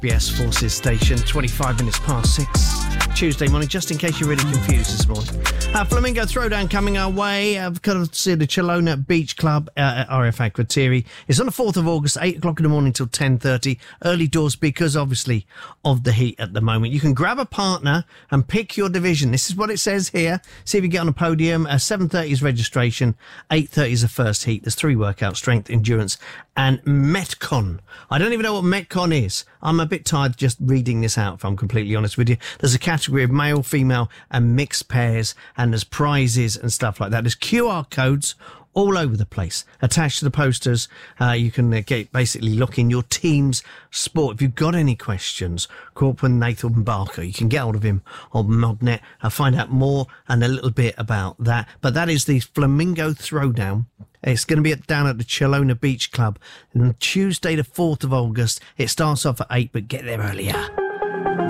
SBS Forces Station, 25 minutes past 6, Tuesday morning, just in case you're really confused this morning. Flamingo Throwdown coming our way. I've got to see the Chelona Beach Club at RF Aquateria. It's on the 4th of August, 8 o'clock in the morning till 10:30. Early doors because, obviously, of the heat at the moment. You can grab a partner and pick your division. This is what it says here. See if you get on a podium. 7:30 is registration. 8:30 is the first heat. There's 3 workouts: strength, endurance, and Metcon. I don't even know what Metcon is. I'm a bit tired just reading this out, if I'm completely honest with you. There's a category of male, female, and mixed pairs, and there's prizes and stuff like that. There's QR codes all over the place attached to the posters. You can basically look in your team's sport. If you've got any questions, Corporal Nathan Barker, you can get hold of him on Modnet and find out more and a little bit about that. But that is the Flamingo Throwdown. It's going to be down at the Chelona Beach Club on Tuesday the 4th of August. It starts off at 8, but get there earlier.